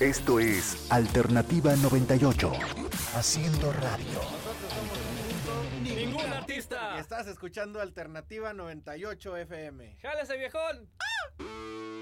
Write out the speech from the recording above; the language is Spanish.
Esto es Alternativa 98. Haciendo radio. ¡Ningún artista! Estás escuchando Alternativa 98 FM. ¡Jálese, viejón!